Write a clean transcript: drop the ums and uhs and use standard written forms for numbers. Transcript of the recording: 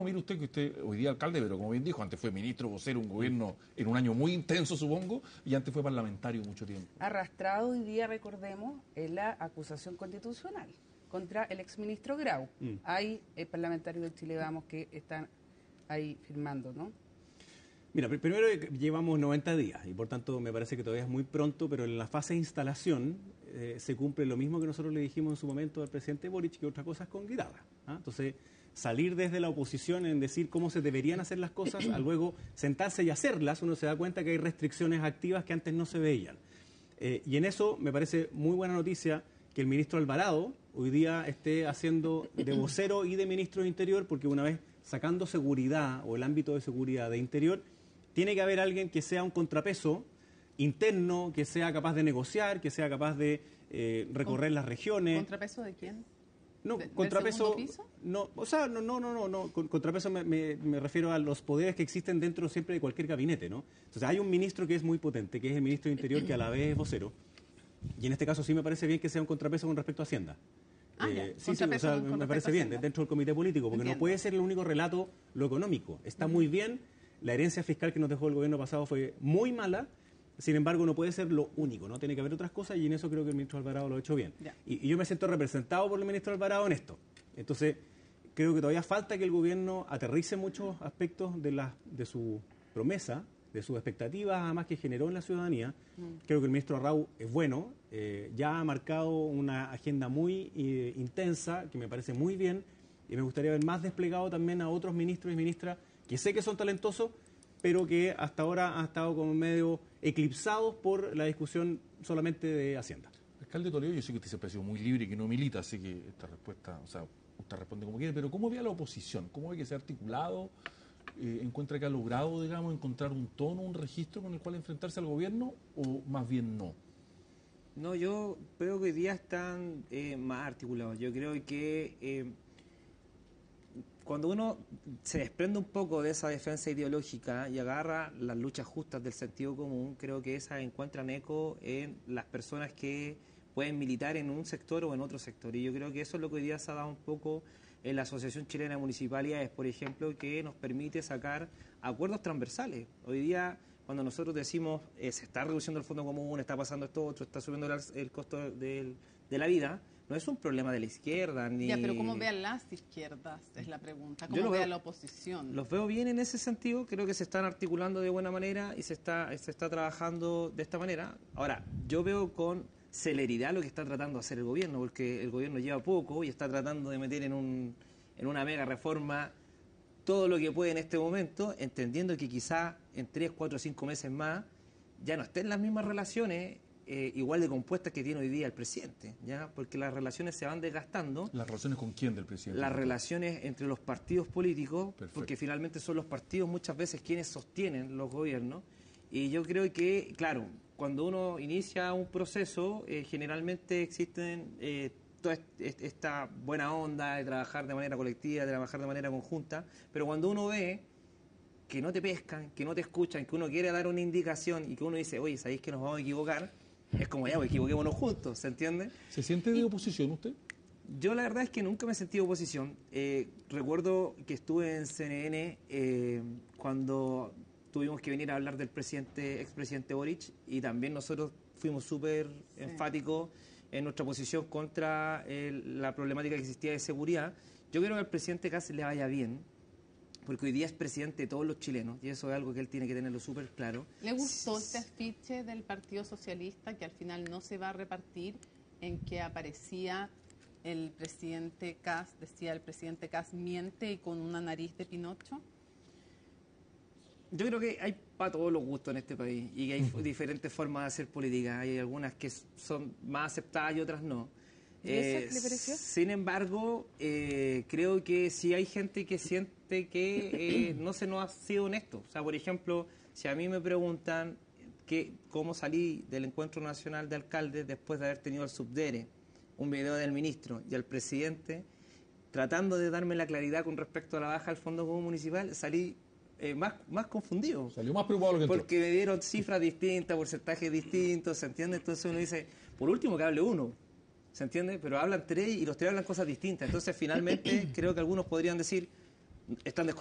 Mire usted que usted hoy día alcalde, pero como bien dijo, antes fue ministro, vocero, un gobierno en un año muy intenso, supongo, y antes fue parlamentario mucho tiempo. Arrastrado hoy día, recordemos, en la acusación constitucional contra el exministro Grau. Hay parlamentarios de Chile Vamos que están ahí firmando, ¿no? Mira, primero llevamos 90 días y por tanto me parece que todavía es muy pronto, pero en la fase de instalación se cumple lo mismo que nosotros le dijimos en su momento al presidente Boric, que otra cosa es con guitarra. Entonces, salir desde la oposición en decir cómo se deberían hacer las cosas, a luego sentarse y hacerlas, uno se da cuenta que hay restricciones activas que antes no se veían. Y en eso me parece muy buena noticia que el ministro Alvarado hoy día esté haciendo de vocero y de ministro de Interior, porque una vez sacando seguridad o el ámbito de seguridad de Interior, tiene que haber alguien que sea un contrapeso interno, que sea capaz de negociar, que sea capaz de recorrer las regiones. ¿Contrapeso de quién? No, ¿Del contrapeso. segundo piso? No, o sea, no. Contrapeso me refiero a los poderes que existen dentro siempre de cualquier gabinete, ¿no? Entonces hay un ministro que es muy potente, que es el ministro de Interior, que a la vez es vocero. Y en este caso sí me parece bien que sea un contrapeso con respecto a Hacienda. Sí, o sea, me parece bien, dentro del comité político, porque no puede ser el único relato lo económico. Está muy bien, la herencia fiscal que nos dejó el gobierno pasado fue muy mala, sin embargo no puede ser lo único, ¿no? Tiene que haber otras cosas y en eso creo que el ministro Alvarado lo ha hecho bien. Y yo me siento representado por el ministro Alvarado en esto. Entonces, creo que todavía falta que el gobierno aterrice muchos aspectos de su promesa, de sus expectativas, además que generó en la ciudadanía. Creo que el ministro Arrau es bueno, ya ha marcado una agenda muy intensa, que me parece muy bien, y me gustaría ver más desplegado también a otros ministros y ministras, que sé que son talentosos, pero que hasta ahora han estado como medio eclipsados por la discusión solamente de Hacienda. Alcalde Toledo, yo sé que usted siempre ha sido muy libre y que no milita, así que esta respuesta, o sea, usted responde como quiere, pero ¿cómo ve a la oposición? ¿Cómo ve que se ha articulado? ¿Encuentra que ha logrado, digamos, encontrar un tono, un registro con el cual enfrentarse al gobierno o más bien no? No, yo veo que hoy día están más articulados. Yo creo que cuando uno se desprende un poco de esa defensa ideológica y agarra las luchas justas del sentido común, creo que esas encuentran eco en las personas que pueden militar en un sector o en otro sector. Y yo creo que eso es lo que hoy día se ha dado un poco en la Asociación Chilena de Municipalidades, por ejemplo, que nos permite sacar acuerdos transversales. Hoy día, cuando nosotros decimos se está reduciendo el fondo común, está pasando esto otro, está subiendo el costo de la vida, no es un problema de la izquierda. Ni... Ya, pero ¿cómo vean las izquierdas? Es la pregunta. ¿Cómo ve a la oposición? Los veo bien en ese sentido, creo que se están articulando de buena manera y se está trabajando de esta manera. Ahora, yo veo con celeridad lo que está tratando de hacer el gobierno, porque el gobierno lleva poco y está tratando de meter en una mega reforma todo lo que puede en este momento, entendiendo que quizá en 3, 4, 5 meses más ya no estén las mismas relaciones igual de compuestas que tiene hoy día el presidente, ¿ya? Porque las relaciones se van desgastando. ¿Las relaciones con quién del presidente? Las relaciones entre los partidos políticos, Perfecto. Porque finalmente son los partidos muchas veces quienes sostienen los gobiernos. Y yo creo que, claro, cuando uno inicia un proceso, generalmente existen toda esta buena onda de trabajar de manera colectiva, de trabajar de manera conjunta, pero cuando uno ve que no te pescan, que no te escuchan, que uno quiere dar una indicación y que uno dice, oye, ¿sabéis que nos vamos a equivocar? Es como, ya, pues equivoquémonos juntos, ¿se entiende? ¿Se siente de oposición usted? Yo la verdad es que nunca me he sentido oposición. Recuerdo que estuve en CNN cuando tuvimos que venir a hablar del expresidente Boric, y también nosotros fuimos súper enfáticos en nuestra posición contra la problemática que existía de seguridad. Yo quiero que al presidente Kast le vaya bien, porque hoy día es presidente de todos los chilenos, y eso es algo que él tiene que tenerlo súper claro. ¿Le gustó este afiche del Partido Socialista, que al final no se va a repartir, en que aparecía el presidente Kast, decía el presidente Kast miente y con una nariz de Pinocho? Yo creo que hay para todos los gustos en este país y que hay diferentes formas de hacer política. Hay algunas que son más aceptadas y otras no. ¿Y esa qué le pareció? Sin embargo, creo que sí hay gente que siente que no se nos ha sido honesto. O sea, por ejemplo, si a mí me preguntan cómo salí del Encuentro Nacional de Alcaldes después de haber tenido al subdere, un video del ministro y al presidente, tratando de darme la claridad con respecto a la baja del Fondo Común Municipal, salí más confundido. Salió más preocupado lo que entró. Porque me dieron cifras distintas, porcentajes distintos, ¿se entiende? Entonces uno dice, por último que hable uno, ¿se entiende? Pero hablan tres y los tres hablan cosas distintas. Entonces finalmente creo que algunos podrían decir, están